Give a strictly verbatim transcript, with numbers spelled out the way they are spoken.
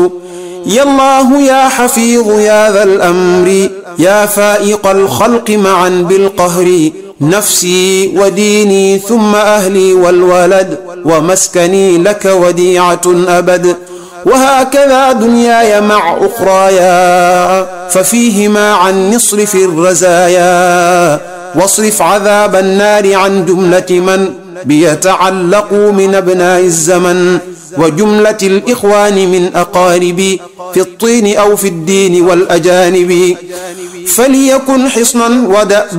يا الله يا حفيظ يا ذا الأمر يا فائق الخلق معا بالقهر نفسي وديني ثم أهلي والولد ومسكني لك وديعة أبد وهكذا دنياي مع أخرايا ففيهما عن نصرف الرزايا واصرف عذاب النار عن جملة من بيتعلقوا من أبناء الزمن وجملة الإخوان من أقاربي في الطين أو في الدين والأجانب فليكن حصنا ودأبا